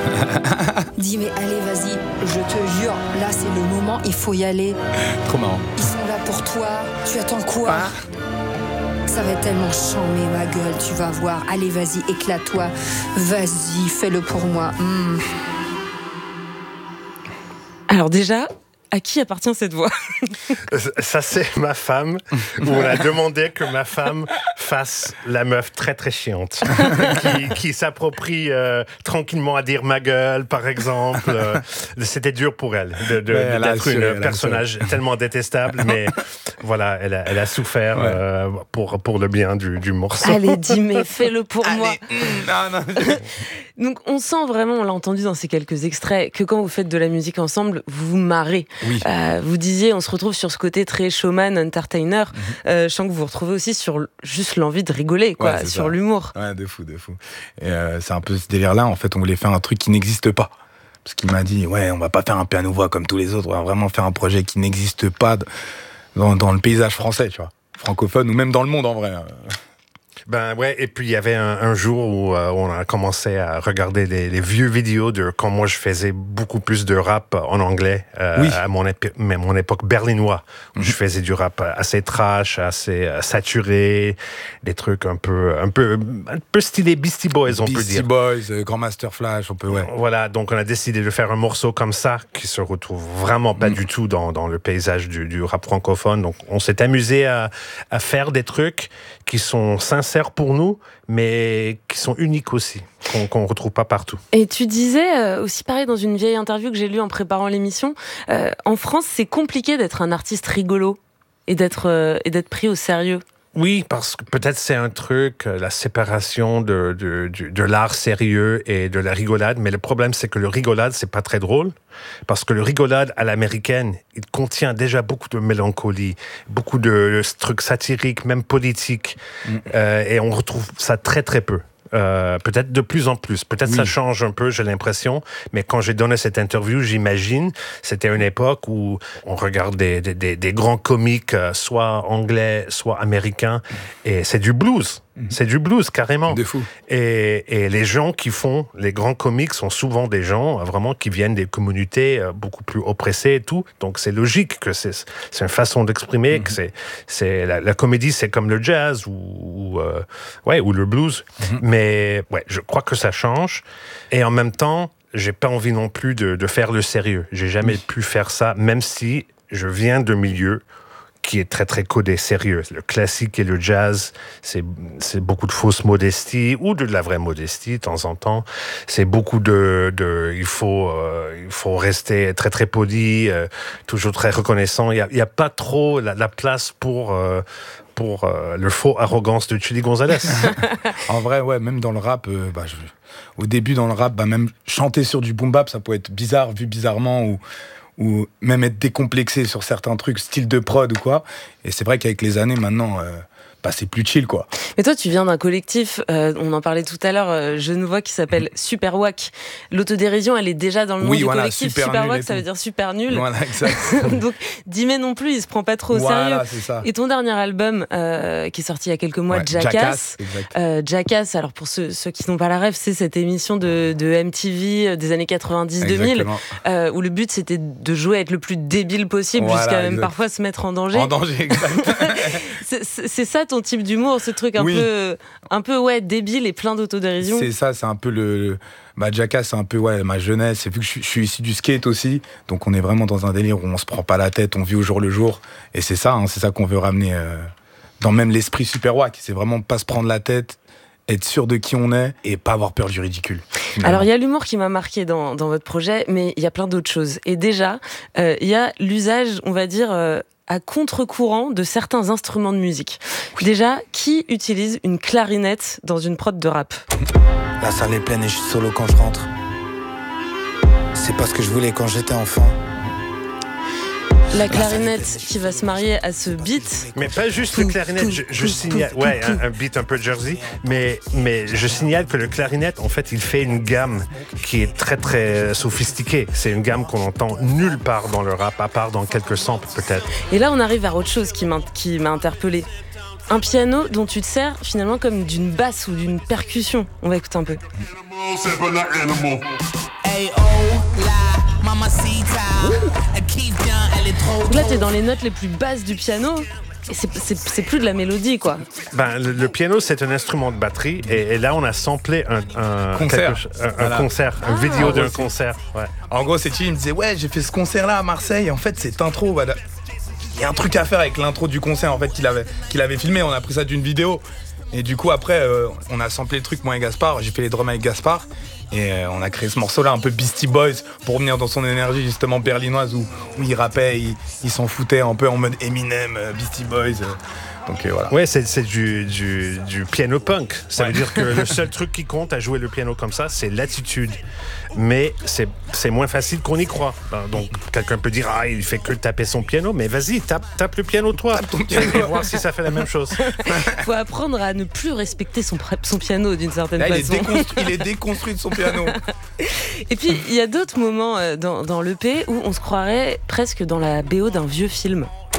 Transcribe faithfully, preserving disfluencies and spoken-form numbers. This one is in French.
Dis mais allez vas-y, je te jure, là c'est le moment, il faut y aller. Trop marrant. Ils sont là pour toi, tu attends quoi? Ça va être tellement chambé ma gueule, tu vas voir. Allez vas-y, éclate-toi, vas-y, fais-le pour moi. Mmh. Alors déjà, à qui appartient cette voix? Ça, c'est ma femme, où on a demandé que ma femme fasse la meuf très très chiante, qui, qui s'approprie euh, tranquillement à dire ma gueule, par exemple. Euh, c'était dur pour elle de, de, ouais, d'être un personnage tellement détestable, mais voilà, elle a, elle a souffert ouais. euh, pour, pour le bien du, du morceau. Allez, dis, mais fais-le pour Allez. moi. Non, non. Donc, on sent vraiment, on l'a entendu dans ces quelques extraits, que quand vous faites de la musique ensemble, vous vous marrez. Oui. Euh, vous disiez, on se retrouve sur ce côté très showman, entertainer. Mm-hmm. Euh, je sens que vous vous retrouvez aussi sur juste l'envie de rigoler, quoi, ouais, sur ça. l'humour. Ouais, de fou, de fou. Et euh, c'est un peu ce délire-là, en fait, on voulait faire un truc qui n'existe pas. Parce qu'il m'a dit, ouais, on va pas faire un piano-voix comme tous les autres, on va vraiment faire un projet qui n'existe pas dans, dans le paysage français, tu vois, francophone, ou même dans le monde, en vrai. Ben ouais, et puis il y avait un, un jour où euh, on a commencé à regarder les, les vieux vidéos de quand moi je faisais beaucoup plus de rap en anglais euh, oui. à mon, épi- mon époque berlinois, où mm-hmm. je faisais du rap assez trash, assez euh, saturé, des trucs un peu, un peu, un peu stylé Beastie Boys, on Beastie peut dire. Beastie Boys, euh, Grandmaster Flash, on peut, ouais. Voilà, donc on a décidé de faire un morceau comme ça, qui se retrouve vraiment pas mm. du tout dans, dans le paysage du, du rap francophone. Donc on s'est amusé à, à faire des trucs qui sont sincères pour nous, mais qui sont uniques aussi, qu'on, qu'on retrouve pas partout. Et tu disais euh, aussi pareil dans une vieille interview que j'ai lue en préparant l'émission, euh, en France, c'est compliqué d'être un artiste rigolo et d'être, euh, et d'être pris au sérieux. Oui, parce que peut-être c'est un truc, la séparation de, de, de, de l'art sérieux et de la rigolade, mais le problème c'est que le rigolade, c'est pas très drôle, parce que le rigolade à l'américaine, il contient déjà beaucoup de mélancolie, beaucoup de, de trucs satiriques, même politiques, mmh. euh, et on retrouve ça très très peu. Euh, peut-être de plus en plus. Peut-être oui. ça change un peu, j'ai l'impression. Mais quand j'ai donné cette interview, j'imagine, c'était une époque où on regardait des, des, des grands comiques, soit anglais, soit américains, et c'est du blues. C'est du blues, carrément. De fou. Et, et les gens qui font les grands comiques sont souvent des gens vraiment qui viennent des communautés beaucoup plus oppressées et tout. Donc c'est logique que c'est, c'est une façon d'exprimer. Mm-hmm. Que c'est, c'est la, la comédie, c'est comme le jazz ou, ou, euh, ouais, ou le blues. Mm-hmm. Mais ouais, je crois que ça change. Et en même temps, j'ai pas envie non plus de, de faire le sérieux. J'ai jamais oui. pu faire ça, même si je viens de milieu qui est très très codé, sérieux. Le classique et le jazz, c'est, c'est beaucoup de fausse modestie ou de la vraie modestie de temps en temps. C'est beaucoup de, de il faut euh, il faut rester très très poli, euh, toujours très reconnaissant. Il y a, il y a pas trop la, la place pour euh, pour euh, le faux arrogance de Chili Gonzalez. En vrai, ouais, même dans le rap, euh, bah, je, au début dans le rap, bah, même chanter sur du boom bap, ça peut être bizarre, vu bizarrement, ou ou même être décomplexé sur certains trucs, style de prod ou quoi. Et c'est vrai qu'avec les années, maintenant, euh, bah, c'est plus chill, quoi. Mais toi, tu viens d'un collectif, euh, on en parlait tout à l'heure, euh, Genevois, qui s'appelle mmh. Super Wack. L'autodérision, elle est déjà dans le nom oui, du voilà, collectif. Super, super Wack, ça veut dire super nul. Voilà, exact. Donc, Dimé non plus, il se prend pas trop au voilà, sérieux. C'est ça. Et ton dernier album, euh, qui est sorti il y a quelques mois, ouais, Jackass. Jackass, exact. Euh, Jackass, alors pour ceux, ceux qui n'ont pas la rêve, c'est cette émission de, de M T V des années quatre-vingt-dix deux mille, euh, où le but c'était de jouer à être le plus débile possible, voilà, jusqu'à même exact. Parfois se mettre en danger. En danger, exact. c'est, c'est, c'est ça ton type d'humour, ce truc un oui. peu, un peu ouais, débile et plein d'autodérision. C'est ça, c'est un peu le. Bah, Jackass, c'est un peu ouais, ma jeunesse. Et vu que je, je suis issu du skate aussi, donc on est vraiment dans un délire où on se prend pas la tête, on vit au jour le jour. Et c'est ça, hein, c'est ça qu'on veut ramener euh, dans même l'esprit Super Wack. C'est vraiment pas se prendre la tête, être sûr de qui on est et pas avoir peur du ridicule. Finalement. Alors il y a l'humour qui m'a marqué dans, dans votre projet, mais il y a plein d'autres choses. Et déjà, il euh, y a l'usage, on va dire, euh, à contre-courant de certains instruments de musique. Oui. Déjà, qui utilise une clarinette dans une prod de rap ? La salle est pleine et je suis solo quand je rentre. C'est pas ce que je voulais quand j'étais enfant. La clarinette qui va se marier à ce beat. Mais pas juste le clarinette, je, je signale, ouais, un, un beat un peu Jersey, mais, mais je signale que le clarinette, en fait, il fait une gamme qui est très très sophistiquée. C'est une gamme qu'on entend nulle part dans le rap, à part dans quelques samples peut-être. Et là, on arrive à autre chose qui m'a, qui m'a interpellée. Un piano dont tu te sers finalement comme d'une basse ou d'une percussion. On va écouter un peu. Donc là, t'es dans les notes les plus basses du piano. Et c'est, c'est, c'est plus de la mélodie, quoi. Ben, le, le piano, c'est un instrument de batterie. Et, et là, on a samplé un, un concert, quelque, un, voilà. un concert, ah, une vidéo en d'un gros, concert. Ouais. En gros, c'est Chili, il me disait ouais, j'ai fait ce concert-là à Marseille. En fait, cette intro, voilà, il y a un truc à faire avec l'intro du concert en fait qu'il avait, qu'il avait filmé. On a pris ça d'une vidéo. Et du coup, après, euh, on a samplé le truc, moi et Gaspard. J'ai fait les drums avec Gaspard. Et euh, on a créé ce morceau-là, un peu Beastie Boys, pour revenir dans son énergie justement berlinoise, où, où il rappait, il, il s'en foutait un peu en mode Eminem, euh, Beastie Boys. Euh, donc euh, voilà. Ouais, c'est, c'est du, du, du piano punk. Ça ouais. veut dire que le seul truc qui compte à jouer le piano comme ça, c'est l'attitude. Mais c'est, c'est moins facile qu'on y croit. Donc quelqu'un peut dire, ah, il fait que taper son piano, mais vas-y, tape, tape le piano toi. Tape ton piano. Et voir si ça fait la même chose. Il faut apprendre à ne plus respecter son, son piano d'une certaine Là, façon. Il est, déconstru- il est déconstruit de son piano. Et puis, il y a d'autres moments dans, dans l'E P où on se croirait presque dans la B O d'un vieux film.